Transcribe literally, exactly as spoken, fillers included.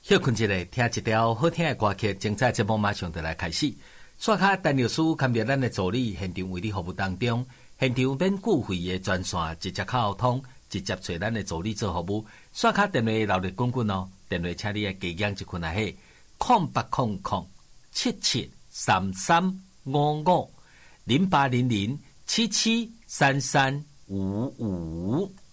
休困一下，听一条好听的歌曲，精彩节目马上就来开始。刷卡陈律师看着咱的助理现场为你服务当中，现场免付费的专线直接靠通，直接找咱的助理做服务。刷卡电话留入滚滚哦，电话请你来加减一困啊嘿，空八空空七七三三五五零八零零七七三三五五。